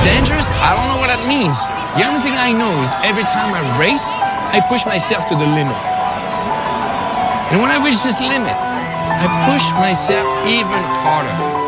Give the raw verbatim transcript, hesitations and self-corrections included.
dangerous? I don't know what that means. The only thing I know is every time I race, I push myself to the limit. And when I reach this limit, I push myself even harder.